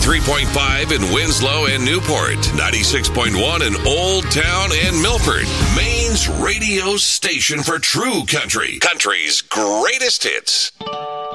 93.5 in Winslow and Newport. 96.1 in Old Town and Milford. Maine's radio station for true country. Country's greatest hits.